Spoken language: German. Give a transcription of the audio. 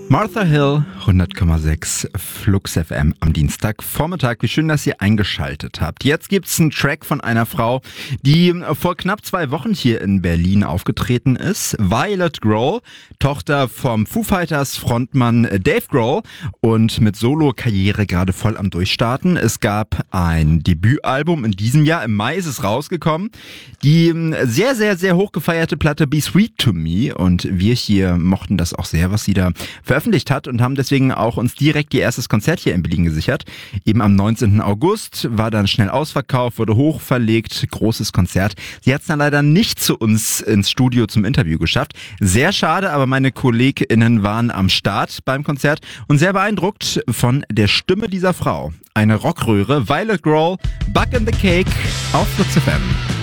Martha Hill, 100,6 Flux FM am Dienstagvormittag. Wie schön, dass ihr eingeschaltet habt. Jetzt gibt's einen Track von einer Frau, die vor knapp 2 Wochen hier in Berlin aufgetreten ist. Violet Grohl, Tochter vom Foo Fighters Frontmann Dave Grohl und mit Solo-Karriere gerade voll am Durchstarten. Es gab ein Debütalbum in diesem Jahr, im Mai ist es rausgekommen. Die sehr, sehr, sehr hochgefeierte Platte Be Sweet to Me, und wir hier mochten das auch sehr, was sie da veröffentlicht hat, und haben deswegen auch uns direkt ihr erstes Konzert hier in Berlin gesichert. Eben am 19. August, war dann schnell ausverkauft, wurde hochverlegt, großes Konzert. Sie hat es dann leider nicht zu uns ins Studio zum Interview geschafft. Sehr schade, aber meine KollegInnen waren am Start beim Konzert und sehr beeindruckt von der Stimme dieser Frau. Eine Rockröhre, Violet Grohl, Bug in the Cake auf Flux FM.